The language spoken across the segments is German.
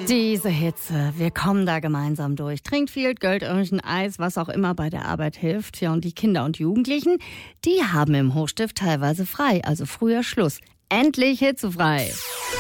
Diese Hitze, wir kommen da gemeinsam durch. Trinkt viel, gönnt euch ein Eis, was auch immer bei der Arbeit hilft. Ja, und die Kinder und Jugendlichen, die haben im Hochstift teilweise frei, also früher Schluss. Endlich hitzefrei.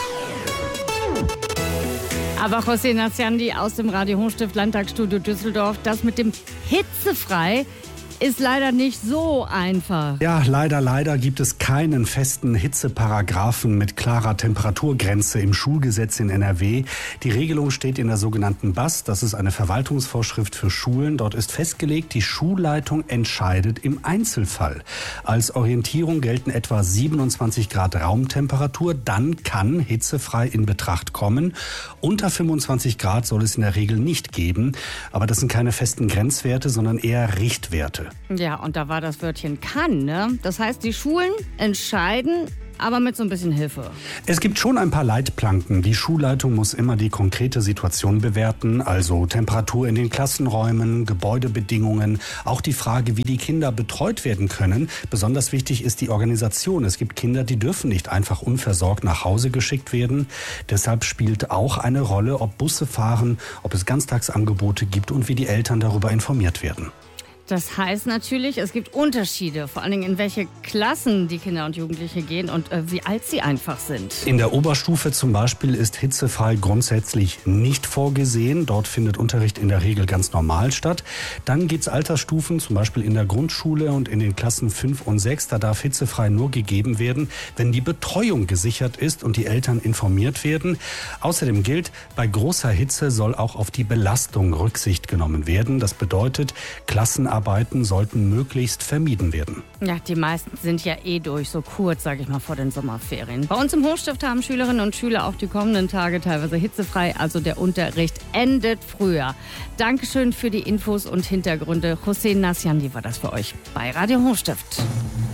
Aber José Naciandi aus dem Radio Hochstift Landtagsstudio Düsseldorf, das mit dem hitzefrei ist leider nicht so einfach. Ja, leider gibt es keinen festen Hitzeparagraphen mit klarer Temperaturgrenze im Schulgesetz in NRW. Die Regelung steht in der sogenannten BAS, das ist eine Verwaltungsvorschrift für Schulen. Dort ist festgelegt, die Schulleitung entscheidet im Einzelfall. Als Orientierung gelten etwa 27 Grad Raumtemperatur, dann kann hitzefrei in Betracht kommen. Unter 25 Grad soll es in der Regel nicht geben, aber das sind keine festen Grenzwerte, sondern eher Richtwerte. Ja, und da war das Wörtchen kann, ne? Das heißt, die Schulen entscheiden, aber mit so ein bisschen Hilfe. Es gibt schon ein paar Leitplanken. Die Schulleitung muss immer die konkrete Situation bewerten, also Temperatur in den Klassenräumen, Gebäudebedingungen, auch die Frage, wie die Kinder betreut werden können. Besonders wichtig ist die Organisation. Es gibt Kinder, die dürfen nicht einfach unversorgt nach Hause geschickt werden. Deshalb spielt auch eine Rolle, ob Busse fahren, ob es Ganztagsangebote gibt und wie die Eltern darüber informiert werden. Das heißt natürlich, es gibt Unterschiede, vor allen Dingen in welche Klassen die Kinder und Jugendliche gehen und wie alt sie einfach sind. In der Oberstufe zum Beispiel ist hitzefrei grundsätzlich nicht vorgesehen. Dort findet Unterricht in der Regel ganz normal statt. Dann gibt es Altersstufen, zum Beispiel in der Grundschule und in den Klassen 5 und 6. Da darf hitzefrei nur gegeben werden, wenn die Betreuung gesichert ist und die Eltern informiert werden. Außerdem gilt, bei großer Hitze soll auch auf die Belastung Rücksicht genommen werden. Das bedeutet, Klassenarbeiten sollten möglichst vermieden werden. Ja, die meisten sind ja durch, so kurz, sage ich mal, vor den Sommerferien. Bei uns im Hochstift haben Schülerinnen und Schüler auch die kommenden Tage teilweise hitzefrei, also der Unterricht endet früher. Dankeschön für die Infos und Hintergründe. José Naciandi war das für euch bei Radio Hochstift.